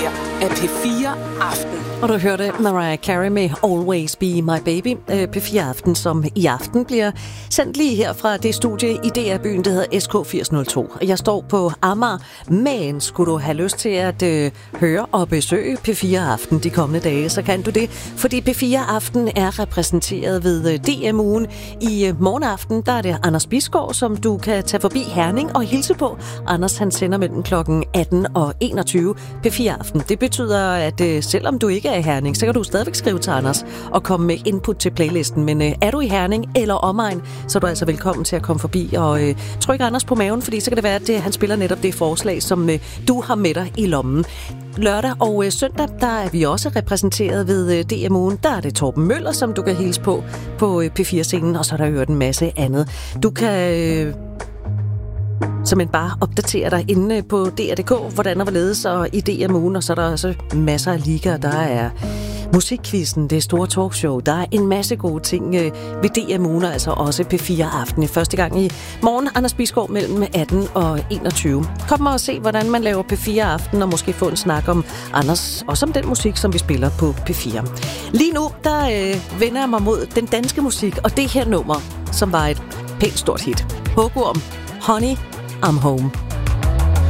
her er P4 Aften. Og du hørte Mariah Carey med Always Be My Baby. P4 Aften, som i aften bliver sendt lige her fra det studie i DR-byen, der hedder SK8002. Jeg står på Amager, men skulle du have lyst til at høre og besøge P4 Aften de kommende dage, så kan du det. Fordi P4 Aften er repræsenteret ved DM-ugen. I morgenaften, der er det Anders Bisgaard, som du kan tage forbi Herning og hilse på. Anders, han sender mellem klokken 18 og 21 P4 Aften. Det betyder, at selvom du ikke er i Herning, så kan du stadigvæk skrive til Anders og komme med input til playlisten. Men er du i Herning eller omegn, så er du altså velkommen til at komme forbi og trykke Anders på maven, fordi så kan det være, at han spiller netop det forslag, som du har med dig i lommen. Lørdag og søndag, der er vi også repræsenteret ved DM-ugen. Der er det Torben Møller, som du kan hilse på P4-scenen, og så er der jo en masse andet. Du kan simpelthen bare opdatere dig inde på DR.dk, hvordan der var ledes og i DM-ugen, og så er der også masser af ligaer. Der er musikquizzen, det store talkshow. Der er en masse gode ting ved DM-ugen, altså også P4 Aften. Første gang i morgen, Anders Bisgaard mellem 18 og 21. Kom og se, hvordan man laver P4 Aften, og måske få en snak om Anders, og som den musik, som vi spiller på P4. Lige nu, der vender jeg mig mod den danske musik, og det her nummer, som var et pænt stort hit. Hågorm, Honey, I'm Home.